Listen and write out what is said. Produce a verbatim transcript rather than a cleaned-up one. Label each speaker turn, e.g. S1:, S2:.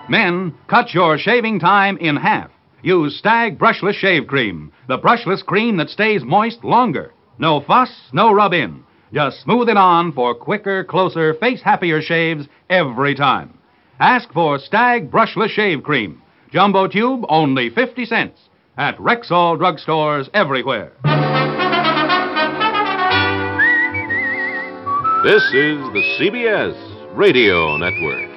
S1: Men, cut your shaving time in half. Use Stag Brushless Shave Cream, the brushless cream that stays moist longer. No fuss, no rub-in. Just smooth it on for quicker, closer, face-happier shaves every time. Ask for Stag Brushless Shave Cream. Jumbo tube, only fifty cents. At Rexall drugstores everywhere.
S2: This is the C B S Radio Network.